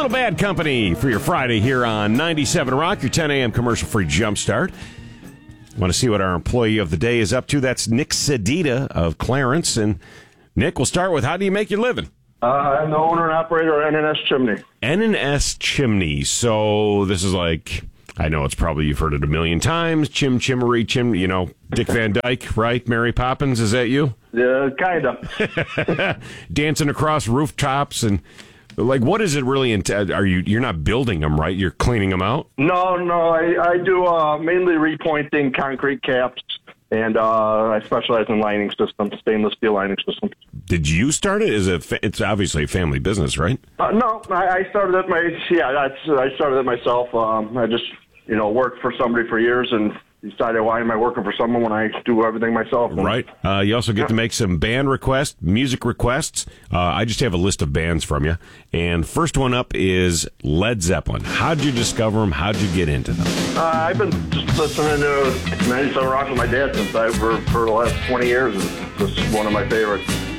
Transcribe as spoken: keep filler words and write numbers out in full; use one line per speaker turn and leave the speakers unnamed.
Bad Company for your Friday here on ninety-seven Rock, your ten a.m. commercial-free jumpstart. Want to see what our employee of the day is up to? That's Nick Sedita of Clarence. And Nick, we'll start with, how do you make your living?
Uh, I'm the owner and operator of N and S Chimney.
N and S Chimney. So this is like, I know it's probably, you've heard it a million times. Chim Chimmery, Chim, you know, Dick Van Dyke, right? Mary Poppins, is that you?
Yeah, kind of.
Dancing across rooftops and, like, what is it really? Int- are you, you're not building them, right? You're cleaning them out?
No, no, I, I do uh, mainly repointing concrete caps, and uh, I specialize in lining systems, stainless steel lining systems.
Did you start it? Is it? Fa- it's obviously a family business, right?
Uh, no, I, I started it my yeah. That's I started it myself. Um, I just you know worked for somebody for years and decided, why am I working for someone when I do everything myself?
Right. Uh, you also get to make some band requests, music requests. Uh, I just have a list of bands from you. And first one up is Led Zeppelin. How'd you discover them? How'd you get into them?
Uh, I've been just listening to ninety-seven Rock with my dad since I for for the last twenty years. It's just one of my favorites.